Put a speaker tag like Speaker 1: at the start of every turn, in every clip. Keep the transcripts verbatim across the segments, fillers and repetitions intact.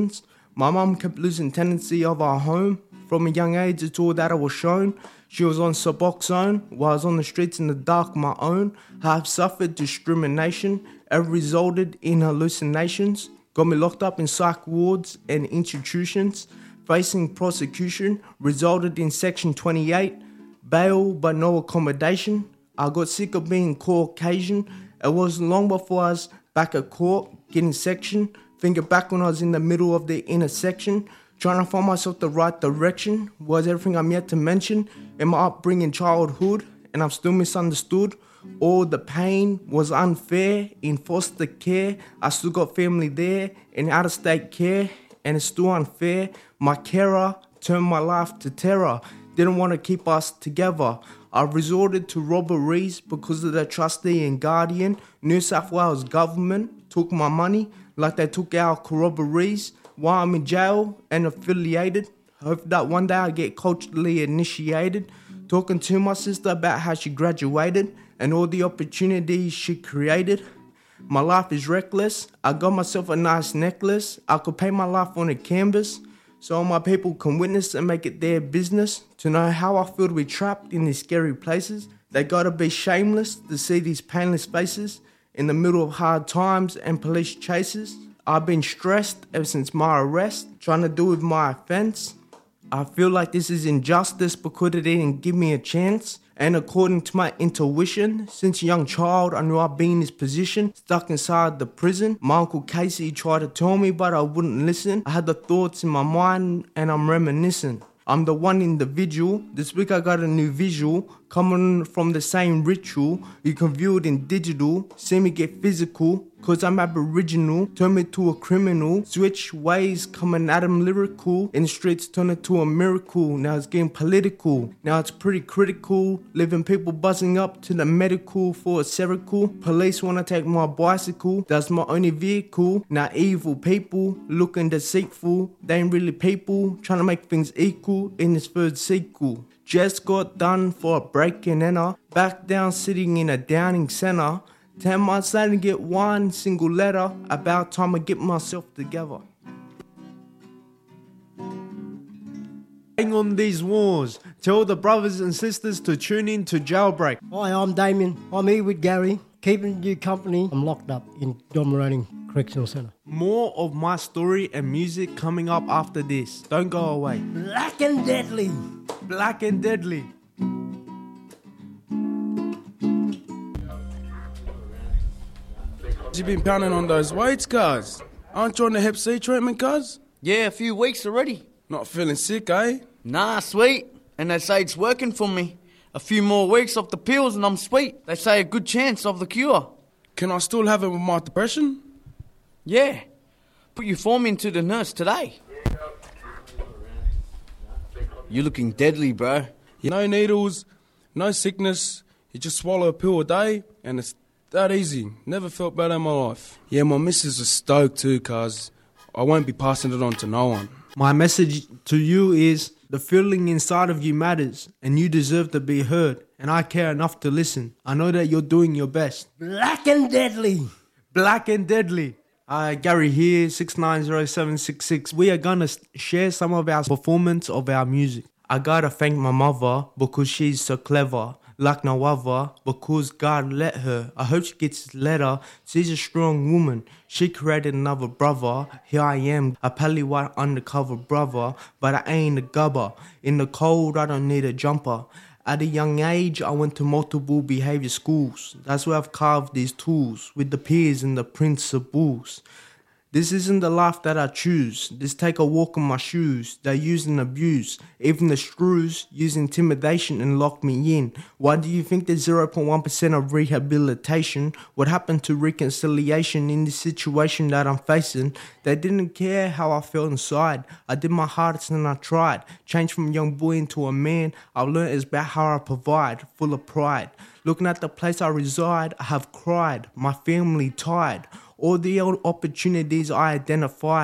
Speaker 1: My mum kept losing tenancy of our home. From a young age, it's all that I was shown. She was on Suboxone, while I was on the streets in the dark my own. I have suffered discrimination, it resulted in hallucinations. Got me locked up in psych wards and institutions. Facing prosecution, resulted in section twenty-eight. Bail but no accommodation. I got sick of being Caucasian. It wasn't long before I was back at court, getting sectioned. Thinking back when I was in the middle of the intersection, trying to find myself the right direction. Was everything I'm yet to mention in my upbringing childhood, and I'm still misunderstood. All the pain was unfair in foster care. I still got family there in out-of-state care, and it's still unfair. My carer turned my life to terror. Didn't want to keep us together. I resorted to robberies because of the trustee and guardian. New South Wales government took my money like they took our corroborees. While I'm in jail and affiliated, hope that one day I get culturally initiated. Talking to my sister about how she graduated and all the opportunities she created. My life is reckless. I got myself a nice necklace. I could paint my life on a canvas so all my people can witness and make it their business to know how I feel to be trapped in these scary places. They gotta be shameless to see these painless faces in the middle of hard times and police chases. I've been stressed ever since my arrest, trying to deal with my offence. I feel like this is injustice because it didn't give me a chance. And according to my intuition, since a young child, I knew I'd be in this position, stuck inside the prison. My Uncle Casey tried to tell me, but I wouldn't listen. I had the thoughts in my mind, and I'm reminiscing. I'm the one individual. This week I got a new visual, coming from the same ritual. You can view it in digital, see me get physical, cause I'm aboriginal. Turn me to a criminal, switch ways, coming at him lyrical. In the streets turn it to a miracle, now it's getting political. Now it's pretty critical, leaving people buzzing up to the medical for a cerebral. Police wanna take my bicycle, that's my only vehicle. Now evil people, looking deceitful. They ain't really people, trying to make things equal in this third sequel. Just got done for a break and enter, back down sitting in a Downing Centre. Ten months later get one single letter, about time I get myself together. Hang on these wars, tell the brothers and sisters to tune in to Jailbreak.
Speaker 2: Hi, I'm Damien, I'm here with Gary, keeping you company. I'm locked up in Don Moroney Correctional Centre.
Speaker 1: More of my story and music coming up after this. Don't go away.
Speaker 2: Black and Deadly.
Speaker 1: Black and Deadly.
Speaker 3: You been pounding on those weights, cuz? Aren't you on the Hep C treatment, cuz?
Speaker 4: Yeah, a few weeks already.
Speaker 3: Not feeling sick, eh?
Speaker 4: Nah, sweet. And they say it's working for me. A few more weeks off the pills and I'm sweet. They say a good chance of the cure.
Speaker 3: Can I still have it with my depression?
Speaker 4: Yeah. Put your form into the nurse today. You're looking deadly, bro.
Speaker 3: No needles, no sickness. You just swallow a pill a day and it's that easy. Never felt better in my life. Yeah, my missus is stoked too, cuz I won't be passing it on to no one.
Speaker 1: My message to you is the feeling inside of you matters and you deserve to be heard, and I care enough to listen. I know that you're doing your best.
Speaker 2: Black and Deadly.
Speaker 1: Black and Deadly. Uh, Gary here, six nine zero seven six six. We are going to share some of our performance of our music. I gotta thank my mother because she's so clever. Like no other, because God let her. I hope she gets this letter. She's a strong woman. She created another brother. Here I am, a pally white undercover brother, but I ain't a gubber. In the cold, I don't need a jumper. At a young age, I went to multiple behaviour schools. That's where I've carved these tools with the peers and the principles. This isn't the life that I choose. This take a walk in my shoes. They use and abuse. Even the screws use intimidation and lock me in. Why do you think there's zero point one percent of rehabilitation? What happened to reconciliation in this situation that I'm facing? They didn't care how I felt inside. I did my hardest and I tried. Changed from a young boy into a man. I learned it's about how I provide, full of pride. Looking at the place I reside, I have cried. My family tired. All the old opportunities I identified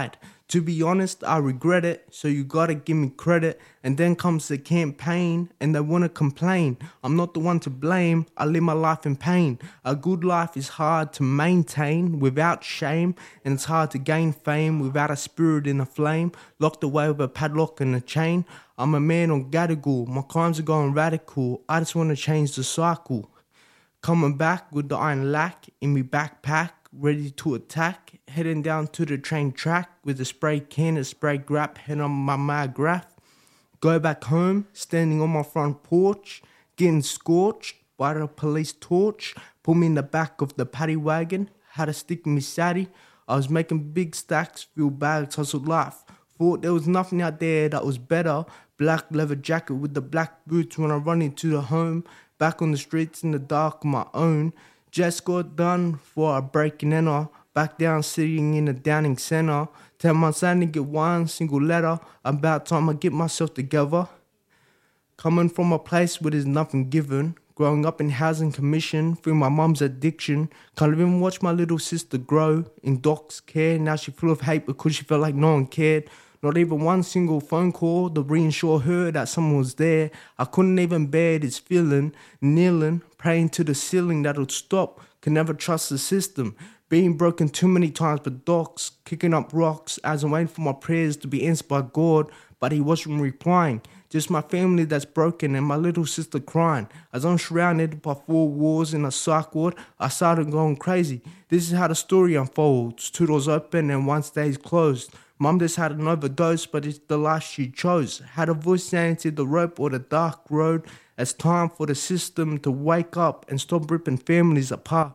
Speaker 1: To be honest, I regret it, so you gotta give me credit. And then comes the campaign, and they wanna complain. I'm not the one to blame, I live my life in pain. A good life is hard to maintain without shame, and it's hard to gain fame without a spirit in a flame, locked away with a padlock and a chain. I'm a man on Gadigal, my crimes are going radical, I just wanna change the cycle. Coming back with the iron lack in me backpack, ready to attack, heading down to the train track with a spray can, a spray grap, head on my mag-graph. Go back home, standing on my front porch, getting scorched by the police torch. Put me in the back of the paddy wagon, had a stick in me saddy. I was making big stacks, full bags, hustled life. Thought there was nothing out there that was better. Black leather jacket with the black boots when I run into the home. Back on the streets in the dark of my own. Just got done for a break and enter. Back down sitting in the Downing Centre. Tell my son to get one single letter. About time I get myself together. Coming from a place where there's nothing given. Growing up in housing commission through my mum's addiction. Can't even watch my little sister grow in doc's care. Now she full of hate because she felt like no one cared. Not even one single phone call to reassure her that someone was there. I couldn't even bear this feeling. Kneeling, praying to the ceiling that would stop. Can never trust the system. Being broken too many times by docs. Kicking up rocks as I'm waiting for my prayers to be answered by God. But he wasn't replying. Just my family that's broken and my little sister crying. As I'm surrounded by four walls in a psych ward, I started going crazy. This is how the story unfolds. Two doors open and one stays closed. Mum just had an overdose, but it's the life she chose. Had a voice saying to the rope or the dark road. It's time for the system to wake up and stop ripping families apart.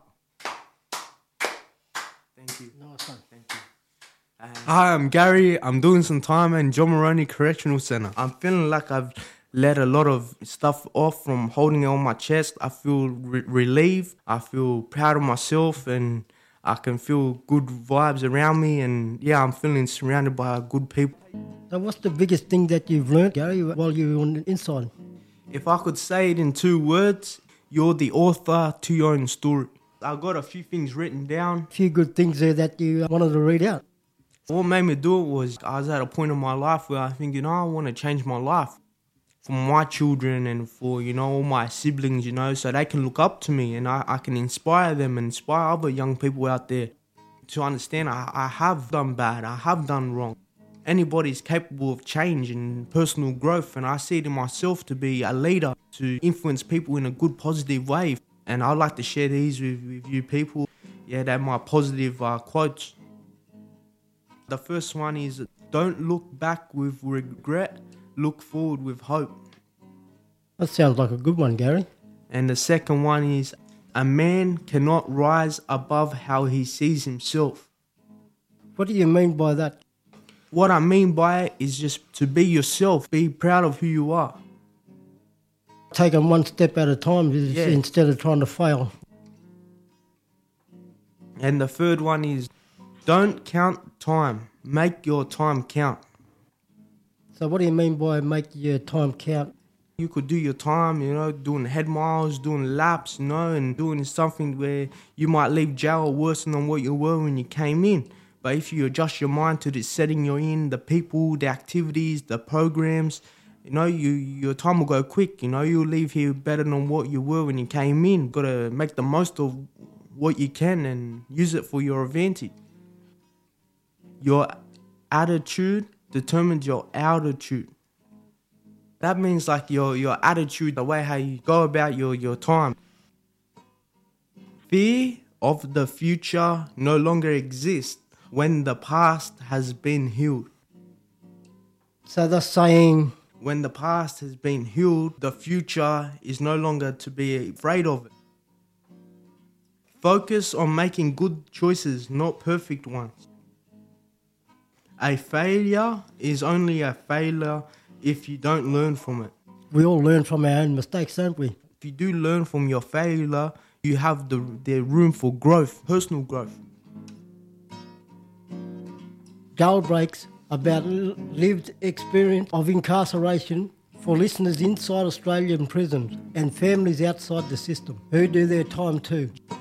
Speaker 1: Thank you.
Speaker 2: Nice one.
Speaker 1: Thank you. Uh, Hi, I'm Gary. I'm doing some time in John Moroney Correctional Centre. I'm feeling like I've let a lot of stuff off from holding it on my chest. I feel re- relieved. I feel proud of myself, and I can feel good vibes around me, and yeah, I'm feeling surrounded by good people.
Speaker 2: So what's the biggest thing that you've learned, Gary, while you were on the inside?
Speaker 1: If I could say it in two words, you're the author to your own story. I got a few things written down.
Speaker 2: A few good things there that you wanted to read out.
Speaker 1: What made me do it was I was at a point in my life where I think, you know, I want to change my life for my children and for, you know, all my siblings, you know, so they can look up to me and I, I can inspire them and inspire other young people out there to understand I, I have done bad, I have done wrong. Anybody's capable of change and personal growth, and I see it in myself to be a leader, to influence people in a good, positive way. And I'd like to share these with, with you people. Yeah, they're my positive uh, quotes. The first one is, don't look back with regret, look forward with hope.
Speaker 2: That sounds like a good one, Gary.
Speaker 1: And the second one is, a man cannot rise above how he sees himself.
Speaker 2: What do you mean by that?
Speaker 1: What I mean by it is just to be yourself, be proud of who you are.
Speaker 2: Taking one step at a time
Speaker 1: Yeah.
Speaker 2: instead of trying to fail.
Speaker 1: And the third one is, don't count time, make your time count.
Speaker 2: So what do you mean by make your time count?
Speaker 1: You could do your time, you know, doing head miles, doing laps, you know, and doing something where you might leave jail worse than what you were when you came in. But if you adjust your mind to the setting you're in, the people, the activities, the programs, you know, you your time will go quick. You know, you'll leave here better than what you were when you came in. Got to make the most of what you can and use it for your advantage. Your attitude determines your altitude. That means like your, your attitude, the way how you go about your, your time. Fear of the future no longer exists when the past has been healed.
Speaker 2: So that's saying,
Speaker 1: When the past has been healed, the future is no longer to be afraid of it. Focus on making good choices, not perfect ones. A failure is only a failure if you don't learn from it.
Speaker 2: we all learn from our own mistakes, don't we?
Speaker 1: If you do learn from your failure, you have the, the room for growth, personal growth.
Speaker 2: Goal breaks about lived experience of incarceration for listeners inside Australian prisons and families outside the system who do their time too.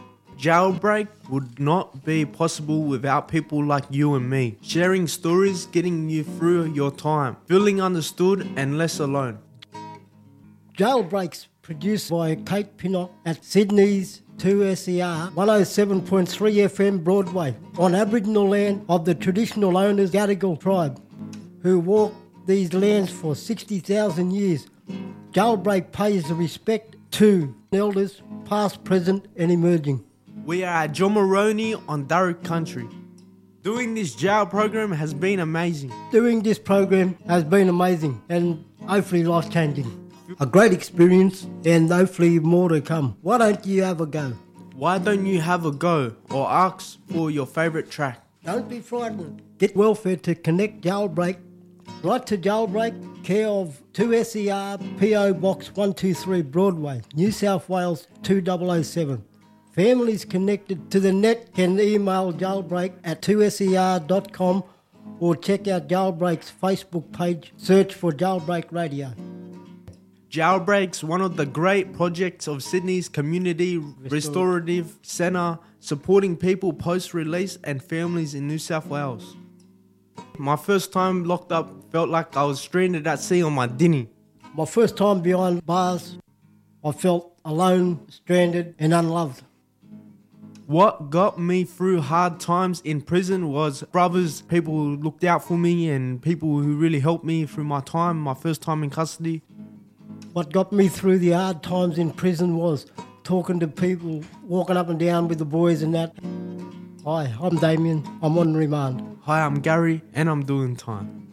Speaker 1: Jailbreak would not be possible without people like you and me, sharing stories, getting you through your time, feeling understood and less alone.
Speaker 2: Jailbreaks produced by Kate Pinnock at Sydney's two S E R one oh seven point three F M Broadway on Aboriginal land of the traditional owners Gadigal tribe who walked these lands for sixty thousand years. Jailbreak pays the respect to elders past, present and emerging.
Speaker 1: We are at Jomaroni on Darug country. Doing this jail program has been amazing.
Speaker 2: Doing this program has been amazing and hopefully life-changing. A great experience and hopefully more to come. Why don't you have a go?
Speaker 1: Why don't you have a go or ask for your favourite track?
Speaker 2: Don't be frightened. Get welfare to connect Jailbreak. Write to Jailbreak, care of two S E R, P O Box one two three Broadway, New South Wales two thousand seven. Families connected to the net can email Jailbreak at two S E R dot com or check out Jailbreak's Facebook page. Search for Jailbreak Radio.
Speaker 1: Jailbreak's one of the great projects of Sydney's Community
Speaker 2: Restor-
Speaker 1: Restorative Centre, supporting people post-release and families in New South Wales. My first time locked up felt like I was stranded at sea on my dinghy.
Speaker 2: My first time behind bars, I felt alone, stranded and unloved.
Speaker 1: What got me through hard times in prison was brothers, people who looked out for me and people who really helped me through my time, my first time in custody.
Speaker 2: What got me through the hard times in prison was talking to people, walking up and down with the boys and that. Hi, I'm Damien, I'm on remand.
Speaker 1: Hi, I'm Gary and I'm doing time.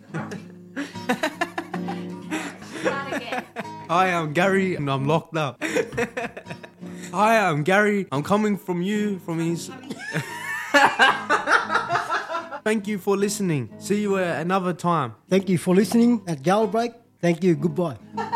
Speaker 1: Hi, I'm Gary and I'm locked up. Hi, I'm Gary. I'm coming from you, from his... Thank you for listening. See you at another time.
Speaker 2: Thank you for listening at Jailbreak. Thank you, goodbye.